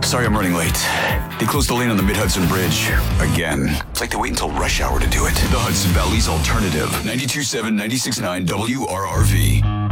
Sorry I'm running late. They closed the lane on the Mid-Hudson Bridge. Again. It's like they wait until rush hour to do it. The Hudson Valley's Alternative. 92.7, 96.9 WRRV.